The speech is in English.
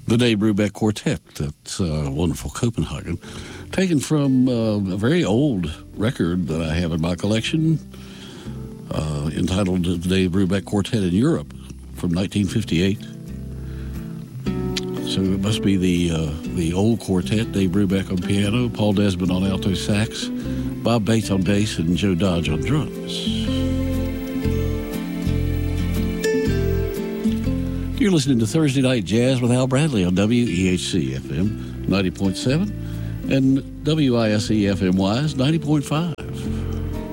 The Dave Brubeck Quartet, that's wonderful Copenhagen, taken from a very old record that I have in my collection, entitled The Dave Brubeck Quartet in Europe from 1958. So it must be the old quartet, Dave Brubeck on piano, Paul Desmond on alto sax, Bob Bates on bass, and Joe Dodge on drums. You're listening to Thursday Night Jazz with Al Bradley on WEHC FM 90.7 and WISE FM Wise 90.5.